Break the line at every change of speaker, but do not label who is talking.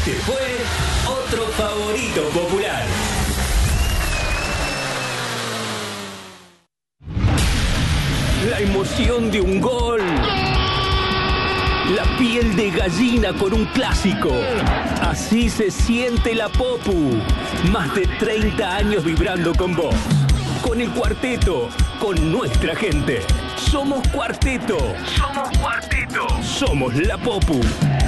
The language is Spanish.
Este fue otro favorito popular. La emoción de un gol. La piel de gallina con un clásico. Así se siente la Popu. Más de 30 años vibrando con vos. Con el cuarteto. Con nuestra gente. Somos Cuarteto. Somos Cuarteto. Somos la Popu.